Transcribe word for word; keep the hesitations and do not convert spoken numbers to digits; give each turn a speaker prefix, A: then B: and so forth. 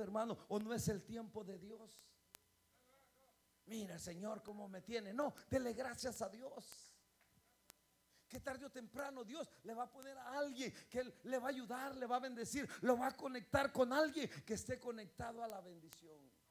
A: amado hermano, o no es el tiempo de Dios. Mira, Señor, cómo me tiene. No, dele gracias a Dios. Que tarde o temprano Dios le va a poner a alguien que le va a ayudar, le va a bendecir, lo va a conectar con alguien que esté conectado a la bendición.